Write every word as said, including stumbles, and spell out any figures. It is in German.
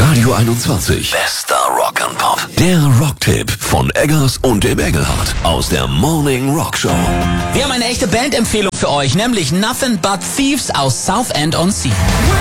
Radio einundzwanzig. Bester Rock'n'Pop. Der Rocktipp von Eggers und dem Engelhardt aus der Morning Rock Show. Wir haben eine echte Bandempfehlung für euch, nämlich Nothing But Thieves aus Southend on Sea.